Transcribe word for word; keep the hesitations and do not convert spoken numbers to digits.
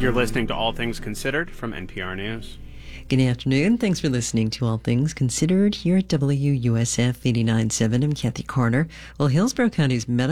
You're listening to All Things Considered from N P R News. Good afternoon. Thanks for listening to All Things Considered here at W U S F eighty-nine point seven. I'm Kathy Carter. Well, Hillsborough County's Medical